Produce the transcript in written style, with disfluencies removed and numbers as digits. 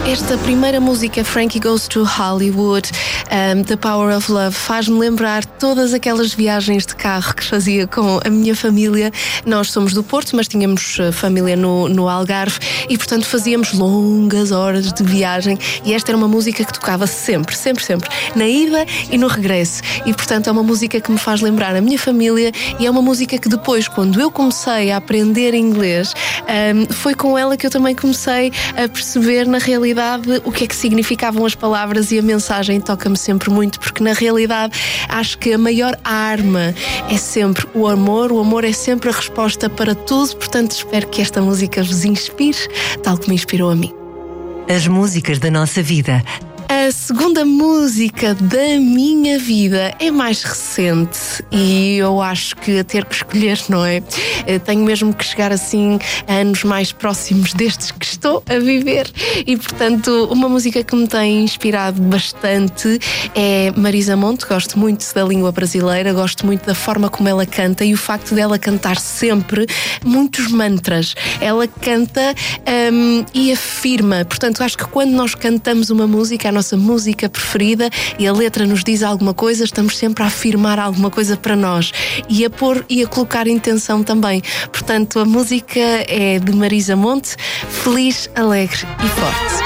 Esta primeira música, Frankie Goes to Hollywood, The Power of Love, faz-me lembrar todas aquelas viagens de carro que fazia com a minha família. Nós somos do Porto, mas tínhamos família no Algarve e, portanto, fazíamos longas horas de viagem e esta era uma música que tocava sempre, na ida e no regresso. E, portanto, é uma música que me faz lembrar a minha família e é uma música que depois, quando eu comecei a aprender inglês, foi com ela que eu também comecei a perceber, na realidade, o que é que significavam as palavras, e a mensagem toca-me sempre muito, porque na realidade acho que a maior arma é sempre o amor é sempre a resposta para tudo. Portanto, espero que esta música vos inspire, tal como me inspirou a mim. As músicas da nossa vida. A segunda música da minha vida é mais recente e eu acho que a ter que escolher, não é? Eu tenho mesmo que chegar assim a anos mais próximos destes que estou a viver e, portanto, uma música que me tem inspirado bastante é Marisa Monte. Gosto muito da língua brasileira, gosto muito da forma como ela canta e o facto dela cantar sempre muitos mantras. Ela canta e afirma. Portanto, acho que quando nós cantamos uma música, a nossa música preferida, e a letra nos diz alguma coisa, estamos sempre a afirmar alguma coisa para nós e a pôr e a colocar intenção também. Portanto, a música é de Marisa Monte, Feliz, Alegre e Forte.